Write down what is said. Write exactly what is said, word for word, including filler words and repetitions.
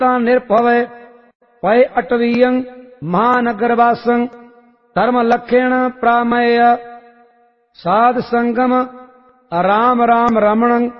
निर्भवै पय अटवीयं महानगरवासं धर्म लक्षण प्रामेय साध संगम राम राम रमणं